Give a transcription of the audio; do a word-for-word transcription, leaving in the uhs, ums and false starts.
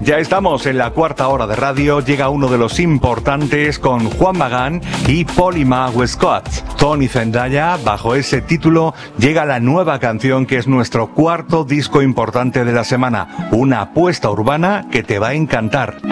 Ya estamos en la cuarta hora de radio, llega uno de los importantes con Juan Magán y Polima Westcott. Tony Zendaya, bajo ese título, llega la nueva canción que es nuestro cuarto disco importante de la semana, una apuesta urbana que te va a encantar.